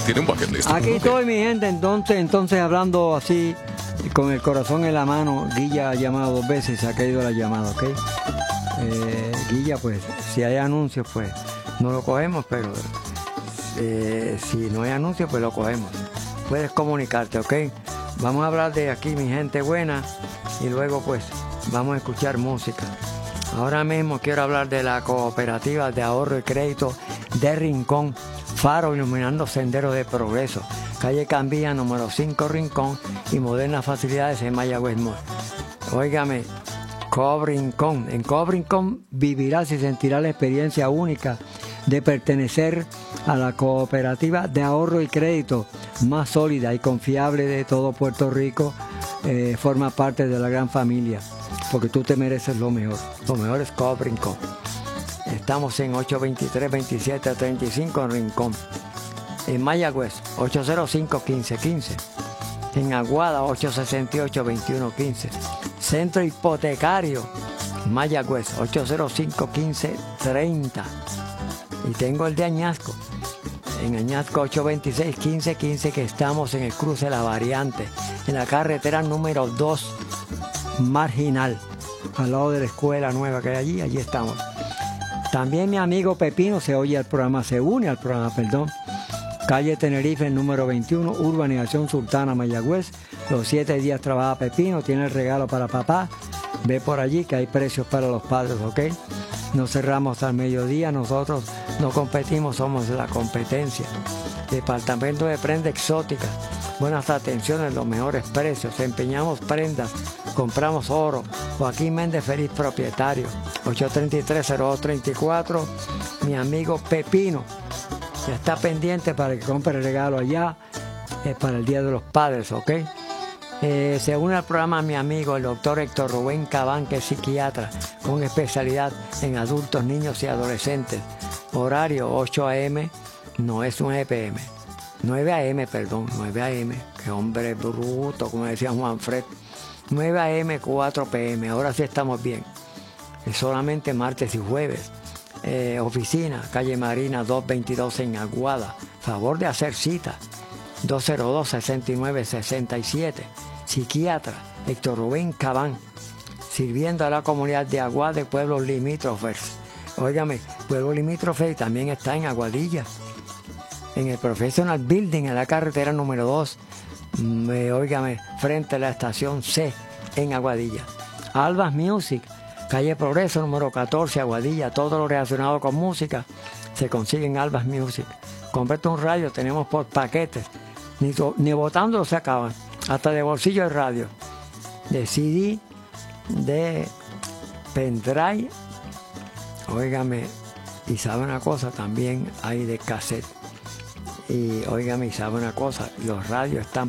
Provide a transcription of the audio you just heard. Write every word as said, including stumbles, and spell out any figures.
tiene un bucket list. Aquí estoy, mi gente, entonces, entonces hablando así, con el corazón en la mano. Guilla ha llamado dos veces y se ha caído la llamada, ¿ok? Eh, Guilla, pues, si hay anuncios, pues, no lo cogemos, pero eh, si no hay anuncios, pues lo cogemos. Puedes comunicarte, ¿ok? Vamos a hablar de aquí, mi gente buena, y luego, pues, vamos a escuchar música. Ahora mismo quiero hablar de la cooperativa de ahorro y crédito de Rincón, Faro iluminando senderos de progreso, calle Cambía, número cinco, Rincón, y modernas facilidades en Mayagüez Mall. Óigame, Coop Rincón. En Coop Rincón vivirás y sentirás la experiencia única de pertenecer a la cooperativa de ahorro y crédito más sólida y confiable de todo Puerto Rico. Eh, forma parte de la gran familia, porque tú te mereces lo mejor. Lo mejor es Coop Rincón. Estamos en ocho veintitrés, veintisiete treinta y cinco en Rincón. En Mayagüez, ocho cero cinco, quince quince. En Aguada, ocho sesenta y ocho, veintiuno quince. Centro Hipotecario, Mayagüez, ocho cero cinco, quince treinta. Y tengo el de Añasco. En Añasco, ocho veintiséis, quince quince, que estamos en el cruce de la Variante, en la carretera número dos, Marginal, al lado de la escuela nueva que hay allí. Allí estamos. También mi amigo Pepino se oye al programa, se une al programa, perdón. Calle Tenerife, número veintiuno, Urbanización Sultana, Mayagüez. Los siete días trabaja Pepino, tiene el regalo para papá. Ve por allí que hay precios para los padres, ¿ok? No cerramos al mediodía, nosotros no competimos, somos la competencia. Departamento de Prenda Exótica, buenas atenciones, los mejores precios. Empeñamos prendas, compramos oro. Joaquín Méndez Feliz, propietario. ocho tres tres, cero dos tres cuatro. Mi amigo Pepino ya está pendiente para que compre el regalo allá, eh, para el Día de los Padres, ¿ok? Eh, se une al programa mi amigo el doctor Héctor Rubén Cabán, que es psiquiatra con especialidad en adultos, niños y adolescentes. Horario ocho a eme, no es nueve pe eme. nueve a eme, perdón, nueve a eme. Qué hombre bruto, como decía Juan Fred. nueve a eme, cuatro pe eme. Ahora sí estamos bien. Es solamente martes y jueves. Eh, oficina, calle Marina doscientos veintidós en Aguada. Favor de hacer cita. dos cero dos, seis nueve seis siete. Psiquiatra Héctor Rubén Cabán, sirviendo a la comunidad de Aguada de pueblos limítrofes. Óigame, pueblo limítrofe también está en Aguadilla, en el Professional Building, en la carretera número dos, eh, óigame, frente a la estación C, en Aguadilla. Albas Music, calle Progreso, número catorce, Aguadilla. Todo lo relacionado con música se consigue en Albas Music. Cómprate un radio, tenemos por paquetes. Ni, ni botando se acaban. Hasta de bolsillo de radio. De C D, de pendrive. Óigame, y sabe una cosa, también hay de cassette. Y óigame, y sabe una cosa, los radios están